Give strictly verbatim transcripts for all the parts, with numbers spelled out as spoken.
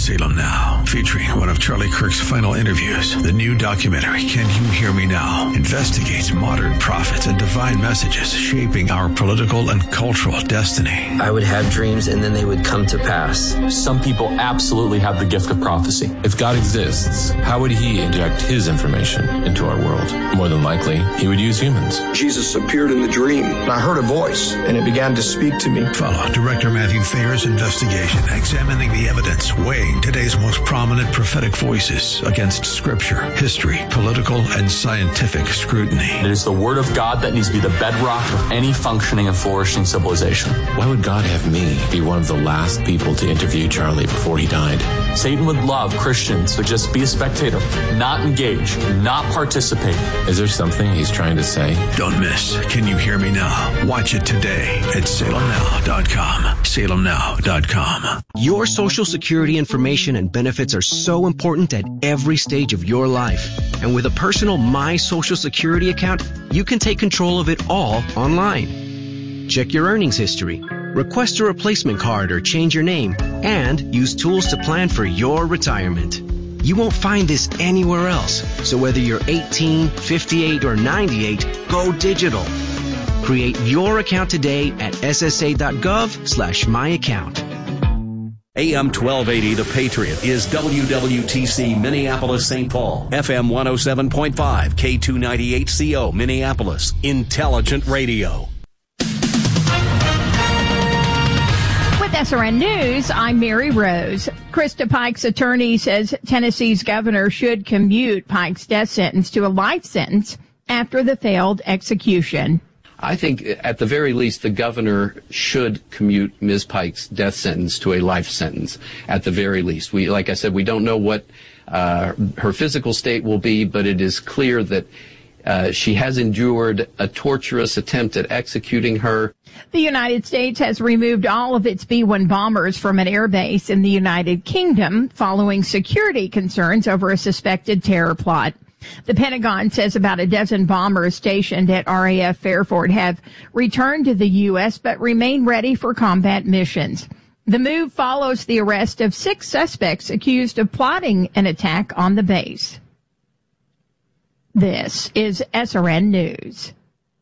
Salem Now, featuring one of Charlie Kirk's final interviews. The new documentary, Can You Hear Me Now?, investigates modern prophets and divine messages shaping our political and cultural destiny. I would have dreams and then they would come to pass. Some people absolutely have the gift of prophecy. If God exists, how would he inject his information into our world? More than likely, he would use humans. Jesus appeared in the dream, and I heard a voice, and it began to speak to me. Follow Director Matthew Thayer's investigation, examining the evidence, weighing today's most prominent prophetic voices against scripture, history, political, and scientific scrutiny. It is the word of God that needs to be the bedrock of any functioning and flourishing civilization. Why would God have me be one of the last people to interview Charlie before he died? Satan would love Christians to just be a spectator, not engage, not participate. Is there something he's trying to say? Don't miss Can You Hear Me Now? Watch it today at salem now dot com. salem now dot com. Your Social Security information and benefits are so important at every stage of your life. And with a personal My Social Security account, you can take control of it all online. Check your earnings history, request a replacement card or change your name, and use tools to plan for your retirement. You won't find this anywhere else. So whether you're eighteen, fifty-eight, or ninety-eight, go digital. Create your account today at ssa.gov slash my account. A M twelve eighty, The Patriot, is W W T C Minneapolis, Saint Paul. F M one oh seven point five, K two ninety-eight C O, Minneapolis. Intelligent radio. With S R N News, I'm Mary Rose. Krista Pike's attorney says Tennessee's governor should commute Pike's death sentence to a life sentence after the failed execution. I think at the very least the governor should commute Miz Pike's death sentence to a life sentence at the very least. We, like I said, we don't know what uh, her physical state will be, but it is clear that uh, she has endured a torturous attempt at executing her. The United States has removed all of its B one bombers from an airbase in the United Kingdom following security concerns over a suspected terror plot. The Pentagon says about a dozen bombers stationed at R A F Fairford have returned to the U S but remain ready for combat missions. The move follows the arrest of six suspects accused of plotting an attack on the base. This is S R N News.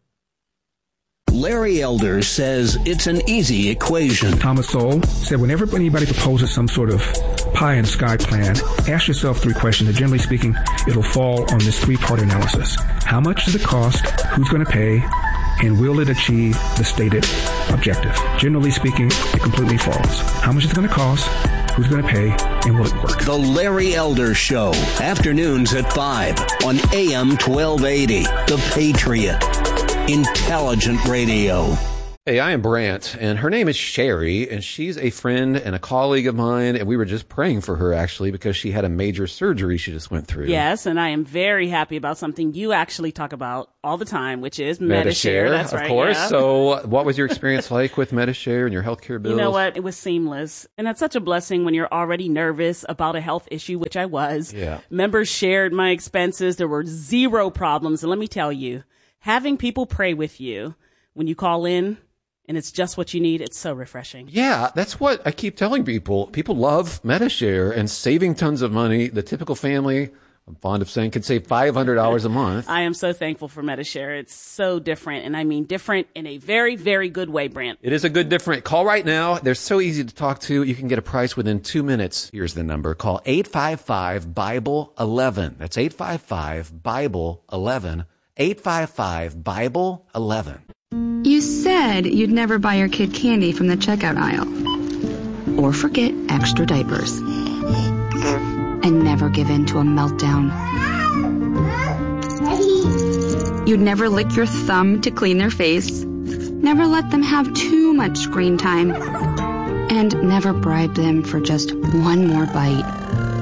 Larry Elder says it's an easy equation. Thomas Sowell said whenever anybody proposes some sort of pie in the sky plan, ask yourself three questions, and generally speaking, it'll fall on this three-part analysis. How much does it cost? Who's going to pay? And will it achieve the stated objective? Generally speaking, it completely falls. How much is it going to cost? Who's going to pay? And will it work? The Larry Elder Show, afternoons at five on A M twelve eighty, The Patriot. Intelligent radio. Hey, I am Brant, and her name is Sherry, and she's a friend and a colleague of mine, and we were just praying for her, actually, because she had a major surgery she just went through. Yes, and I am very happy about something you actually talk about all the time, which is Medi-Share. Medi-Share, That's of right, course. yeah. So what was your experience like with Medi-Share and your healthcare bills? You know what? It was seamless. And that's such a blessing when you're already nervous about a health issue, which I was. Yeah. Members shared my expenses. There were zero problems. And let me tell you, having people pray with you when you call in and it's just what you need, it's so refreshing. Yeah, that's what I keep telling people. People love Medi-Share and saving tons of money. The typical family, I'm fond of saying, can save five hundred dollars a month. I am so thankful for Medi-Share. It's so different, and I mean different in a very, very good way, Brant. It is a good different. Call right now. They're so easy to talk to. You can get a price within two minutes. Here's the number. Call eight five five, Bible eleven. That's eight five five, Bible eleven. eight five five, Bible eleven. You said you'd never buy your kid candy from the checkout aisle. Or forget extra diapers. And never give in to a meltdown. You'd never lick your thumb to clean their face. Never let them have too much screen time. And never bribe them for just one more bite.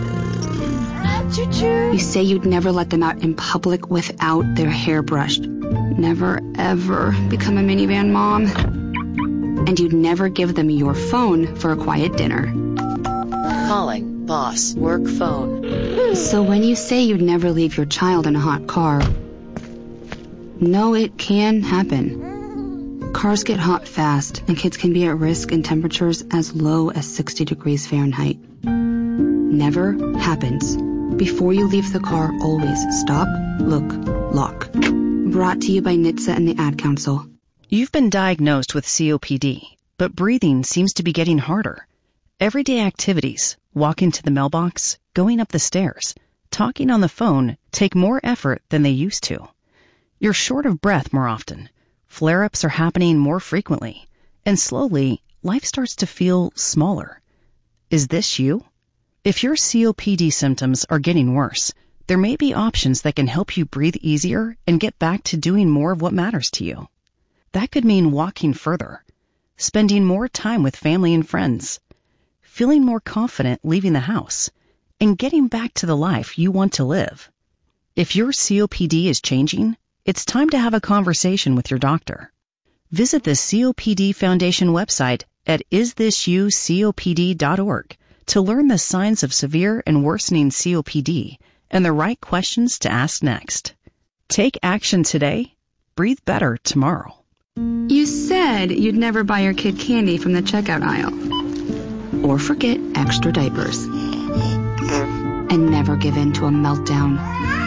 You say you'd never let them out in public without their hair brushed. Never, ever become a minivan mom. And you'd never give them your phone for a quiet dinner. Calling boss work phone. So when you say you'd never leave your child in a hot car, no, it can happen. Cars get hot fast, and kids can be at risk in temperatures as low as sixty degrees Fahrenheit. never happens. Before you leave the car, always stop, look, lock. Brought to you by N H T S A and the Ad Council. You've been diagnosed with C O P D, but breathing seems to be getting harder. Everyday activities, walking to the mailbox, going up the stairs, talking on the phone take more effort than they used to. You're short of breath more often. Flare-ups are happening more frequently. And slowly, life starts to feel smaller. Is this you? If your C O P D symptoms are getting worse, there may be options that can help you breathe easier and get back to doing more of what matters to you. That could mean walking further, spending more time with family and friends, feeling more confident leaving the house, and getting back to the life you want to live. If your C O P D is changing, it's time to have a conversation with your doctor. Visit the C O P D Foundation website at is this you C O P D dot org to learn the signs of severe and worsening C O P D and the right questions to ask next. Take action today. Breathe better tomorrow. You said you'd never buy your kid candy from the checkout aisle. Or forget extra diapers. And never give in to a meltdown.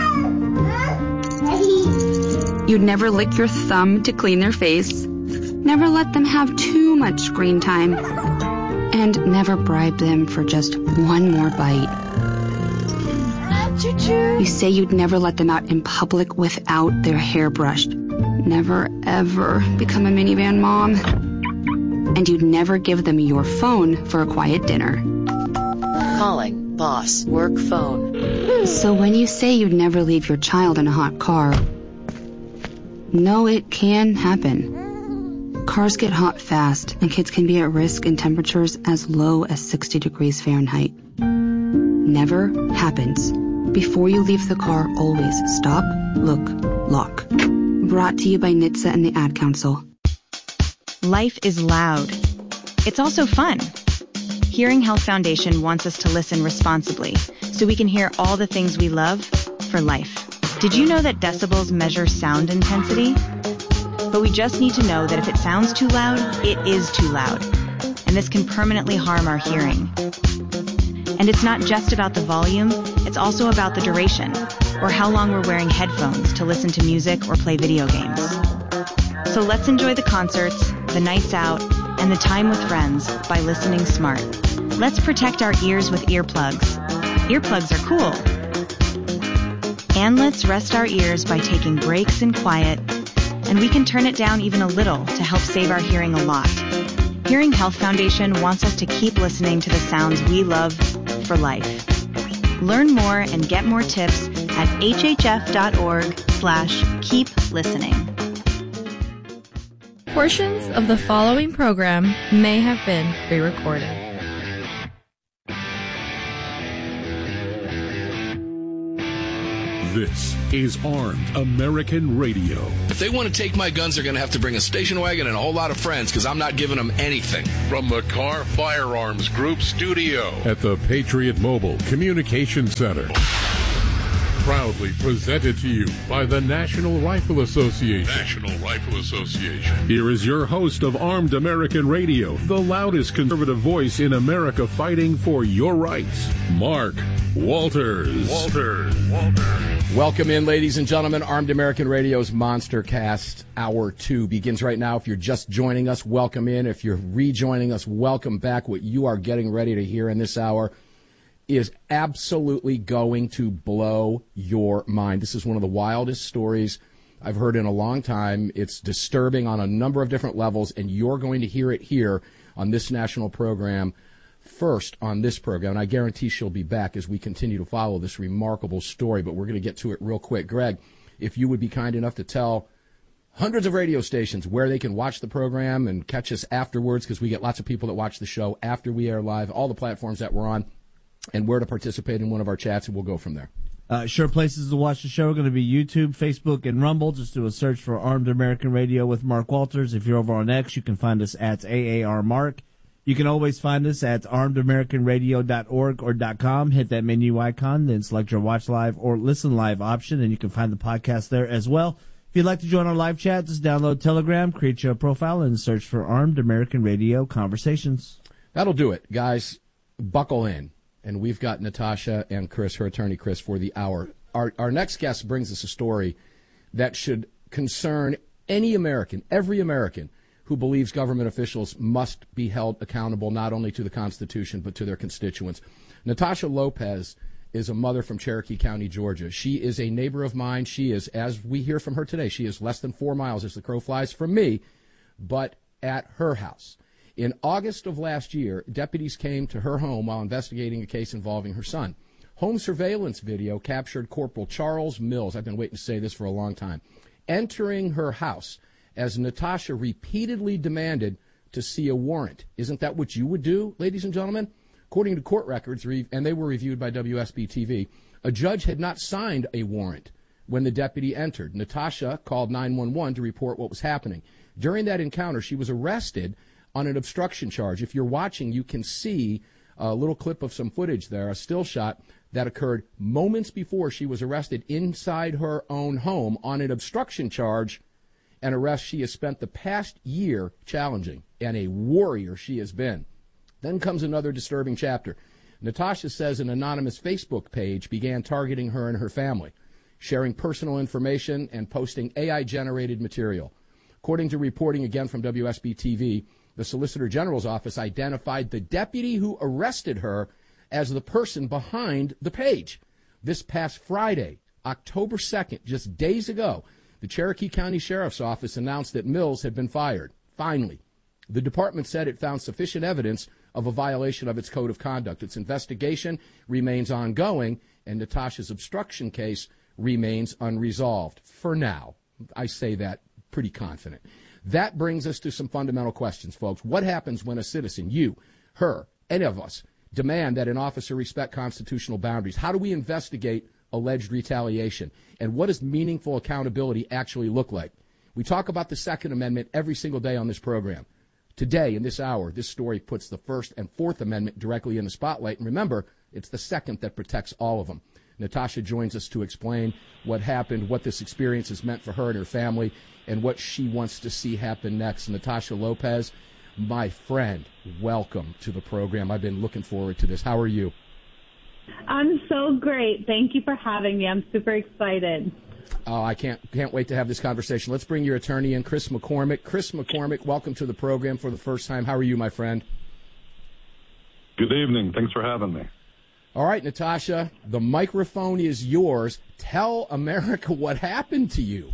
You'd never lick your thumb to clean their face. Never let them have too much screen time. And never bribe them for just one more bite. You say you'd never let them out in public without their hair brushed. Never, ever become a minivan mom. And you'd never give them your phone for a quiet dinner. Calling boss work phone. So when you say you'd never leave your child in a hot car, no, it can happen. Cars get hot fast, and kids can be at risk in temperatures as low as sixty degrees Fahrenheit. Never happens. Before you leave the car, always stop, look, lock. Brought to you by N H T S A and the Ad Council. Life is loud. It's also fun. Hearing Health Foundation wants us to listen responsibly so we can hear all the things we love for life. Did you know that decibels measure sound intensity? But we just need to know that if it sounds too loud, it is too loud. And this can permanently harm our hearing. And it's not just about the volume, it's also about the duration, or how long we're wearing headphones to listen to music or play video games. So let's enjoy the concerts, the nights out, and the time with friends by listening smart. Let's protect our ears with earplugs. Earplugs are cool. And let's rest our ears by taking breaks in quiet, and we can turn it down even a little to help save our hearing a lot. Hearing Health Foundation wants us to keep listening to the sounds we love for life. Learn more and get more tips at hhf.org slash keep listening. Portions of the following program may have been pre-recorded. This is Armed American Radio. If they want to take my guns, they're going to have to bring a station wagon and a whole lot of friends, because I'm not giving them anything. From the Car Firearms Group studio at the Patriot Mobile Communication Center. Proudly presented to you by the National Rifle Association. National Rifle Association. Here is your host of Armed American Radio, the loudest conservative voice in America fighting for your rights, Mark Walters. Walters. Walters. Welcome in, ladies and gentlemen. Armed American Radio's Monster Cast Hour two begins right now. If you're just joining us, welcome in. If you're rejoining us, welcome back. What you are getting ready to hear in this hour is absolutely going to blow your mind. This is one of the wildest stories I've heard in a long time. It's disturbing on a number of different levels, and you're going to hear it here on this national program first on this program. And I guarantee she'll be back as we continue to follow this remarkable story, but we're going to get to it real quick. Greg, if you would be kind enough to tell hundreds of radio stations where they can watch the program and catch us afterwards, because we get lots of people that watch the show after we air live, all the platforms that we're on, and where to participate in one of our chats, and we'll go from there. Uh, sure places to watch the show are going to be YouTube, Facebook, and Rumble. Just do a search for Armed American Radio with Mark Walters. If you're over on X, you can find us at A A R Mark. You can always find us at armed american radio dot org or .com. Hit that menu icon, then select your watch live or listen live option, and you can find the podcast there as well. If you'd like to join our live chat, just download Telegram, create your profile, and search for Armed American Radio Conversations. That'll do it, guys. Buckle in. And we've got Natasha and Chris, her attorney Chris, for the hour. Our, our next guest brings us a story that should concern any American, every American, who believes government officials must be held accountable not only to the Constitution but to their constituents. Natasha Lopez is a mother from Cherokee County, Georgia. She is a neighbor of mine. She is, as we hear from her today, she is less than four miles as the crow flies from me, but at her house. In August of last year, deputies came to her home while investigating a case involving her son. Home surveillance video captured Corporal Charles Mills, I've been waiting to say this for a long time, entering her house as Natasha repeatedly demanded to see a warrant. Isn't that what you would do, ladies and gentlemen? According to court records, and they were reviewed by W S B T V, a judge had not signed a warrant when the deputy entered. Natasha called nine one one to report what was happening. During that encounter, she was arrested on an obstruction charge. If you're watching, you can see a little clip of some footage there, a still shot that occurred moments before she was arrested inside her own home on an obstruction charge, an arrest she has spent the past year challenging, and a warrior she has been. Then comes another disturbing chapter. Natasha says an anonymous Facebook page began targeting her and her family, sharing personal information and posting A I-generated material. According to reporting again from W S B T V, the Solicitor General's office identified the deputy who arrested her as the person behind the page. This past Friday, October second, just days ago, the Cherokee County Sheriff's Office announced that Mills had been fired. Finally, the department said it found sufficient evidence of a violation of its code of conduct. Its investigation remains ongoing, and Natasha's obstruction case remains unresolved. For now, I say that pretty confident. That brings us to some fundamental questions, folks. What happens when a citizen, you, her, any of us, demand that an officer respect constitutional boundaries? How do we investigate alleged retaliation? And what does meaningful accountability actually look like? We talk about the Second Amendment every single day on this program. Today, in this hour, this story puts the First and Fourth Amendment directly in the spotlight. And remember, it's the Second that protects all of them. Natasha joins us to explain what happened, what this experience has meant for her and her family, and what she wants to see happen next. Natasha Lopez, my friend, welcome to the program. I've been looking forward to this. How are you? I'm so great. Thank you for having me. I'm super excited. Oh, I can't can't wait to have this conversation. Let's bring your attorney in, Chris McCormick. Chris McCormick, welcome to the program for the first time. How are you, my friend? Good evening. Thanks for having me. All right, Natasha, the microphone is yours. Tell America what happened to you.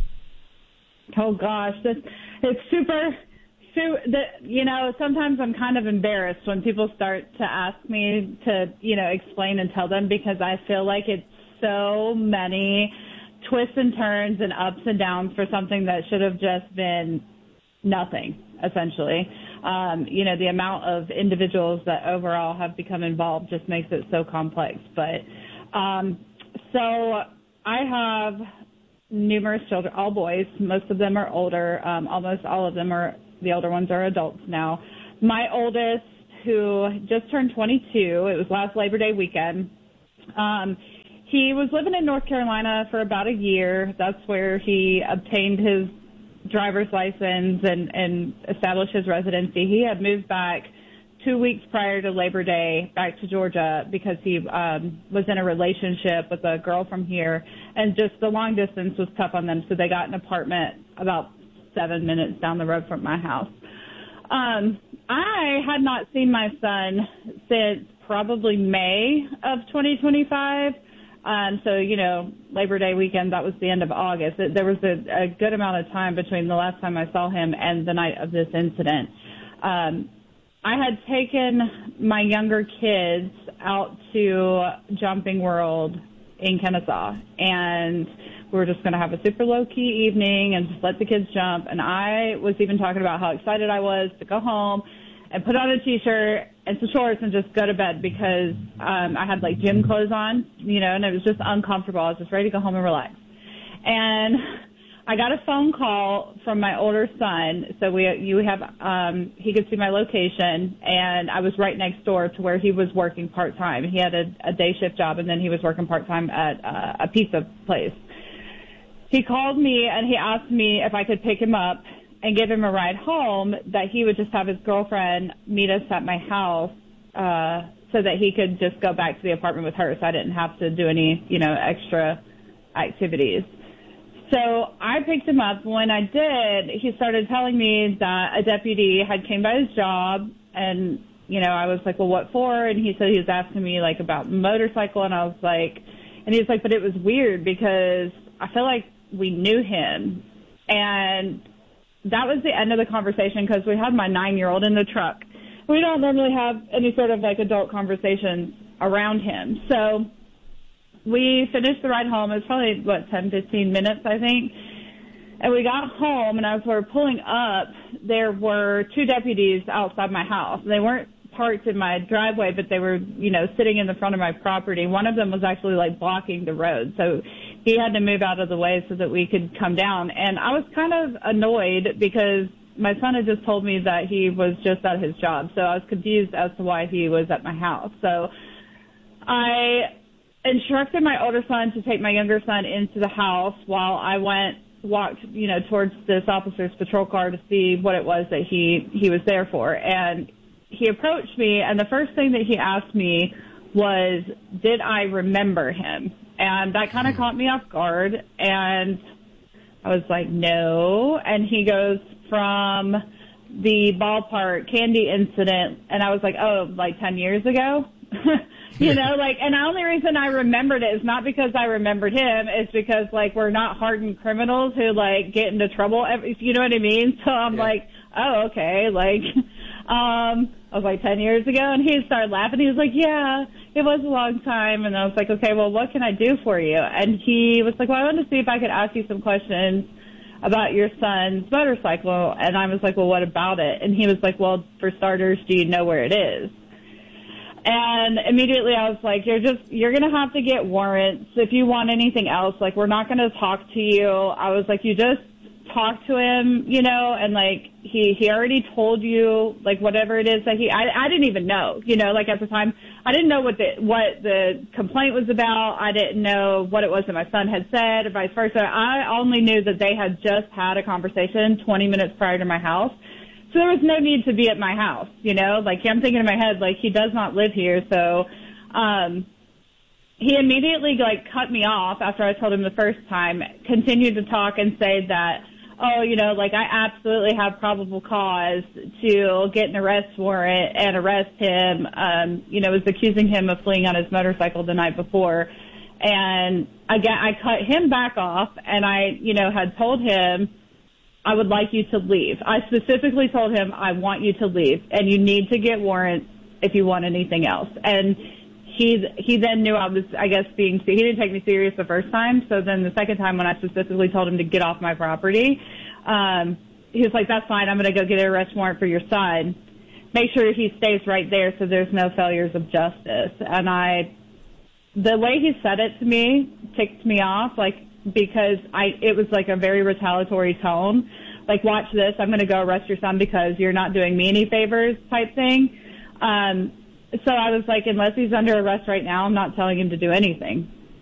Oh, gosh. It's, it's super, super, the, you know, sometimes I'm kind of embarrassed when people start to ask me to, you know, explain and tell them, because I feel like it's so many twists and turns and ups and downs for something that should have just been nothing, essentially. Um, you know, the amount of individuals that overall have become involved just makes it so complex. But um, so I have numerous children, all boys. Most of them are older. Um, almost all of them are, the older ones are adults now. My oldest, who just turned twenty-two, it was last Labor Day weekend, um, he was living in North Carolina for about a year. That's where he obtained his driver's license and, and established his residency. He had moved back two weeks prior to Labor Day back to Georgia because he um, was in a relationship with a girl from here, and just the long distance was tough on them, so they got an apartment about seven minutes down the road from my house. Um, I had not seen my son since probably May of twenty twenty-five. Um, so, you know, Labor Day weekend, that was the end of August. There was a, a good amount of time between the last time I saw him and the night of this incident. Um, I had taken my younger kids out to Jumping World in Kennesaw, and we were just going to have a super low-key evening and just let the kids jump. And I was even talking about how excited I was to go home and put on a T-shirt and some shorts and just go to bed because um, I had, like, gym clothes on, you know, and it was just uncomfortable. I was just ready to go home and relax. And I got a phone call from my older son. So we, you have, um, he could see my location, and I was right next door to where he was working part-time. He had a, a day shift job, and then he was working part-time at uh, a pizza place. He called me, and he asked me if I could pick him up and give him a ride home, that he would just have his girlfriend meet us at my house uh, so that he could just go back to the apartment with her so I didn't have to do any, you know, extra activities. So I picked him up. When I did, he started telling me that a deputy had came by his job, and, you know, I was like, well, what for? And he said he was asking me, like, about motorcycle, and I was like, and he was like, but it was weird because I feel like we knew him. And that was the end of the conversation because we had my nine-year-old in the truck. We don't normally have any sort of, like, adult conversation around him. So we finished the ride home. It was probably, what, ten, fifteen minutes, I think. And we got home, and as we were pulling up, there were two deputies outside my house. They weren't parked in my driveway, but they were, you know, sitting in the front of my property. One of them was actually, like, blocking the road. So he had to move out of the way so that we could come down. And I was kind of annoyed because my son had just told me that he was just at his job. So I was confused as to why he was at my house. So I instructed my older son to take my younger son into the house while I went, walked, you know, towards this officer's patrol car to see what it was that he, he was there for. And he approached me, and the first thing that he asked me was, did I remember him? And that kind of caught me off guard, and I was like, no. And he goes, from the ballpark candy incident, and I was like, oh, like ten years ago? You know, like, and the only reason I remembered it is not because I remembered him, it's because, like, we're not hardened criminals who, like, get into trouble, every, you know what I mean? So I'm yeah. like, oh, okay, like, um, I was like, ten years ago, and he started laughing. He was like, yeah, it was a long time, and I was like, okay, well, what can I do for you? And he was like, well, I wanted to see if I could ask you some questions about your son's motorcycle, and I was like, well, what about it? And he was like, well, for starters, do you know where it is? And immediately I was like, you're just, you're going to have to get warrants if you want anything else. Like, we're not going to talk to you. I was like, you just talk to him, you know, and like, he, he already told you, like, whatever it is that he, I, I didn't even know, you know, like at the time, I didn't know what the, what the complaint was about. I didn't know what it was that my son had said or vice versa. I only knew that they had just had a conversation twenty minutes prior to my house. So there was no need to be at my house, you know, like I'm thinking in my head, like he does not live here. So, um, he immediately like cut me off after I told him the first time, continued to talk and say that, oh, you know, like I absolutely have probable cause to get an arrest warrant and arrest him. Um, you know, was accusing him of fleeing on his motorcycle the night before. And again, I cut him back off and I, you know, had told him, I would like you to leave. I specifically told him, I want you to leave, and you need to get warrants if you want anything else. And he he then knew I was, I guess, being, he didn't take me serious the first time, so then the second time when I specifically told him to get off my property, um, he was like, that's fine, I'm going to go get an arrest warrant for your son. Make sure he stays right there so there's no failures of justice. And I, the way he said it to me ticked me off, like, because I, it was like a very retaliatory tone. Like, watch this, I'm going to go arrest your son because you're not doing me any favors type thing. Um, so I was like, unless he's under arrest right now, I'm not telling him to do anything.